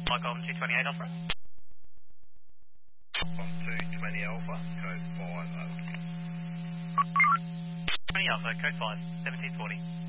Mike on 228 Alpha. On 220 Alpha, code 5 over. 20 Alpha, code 5, 1740.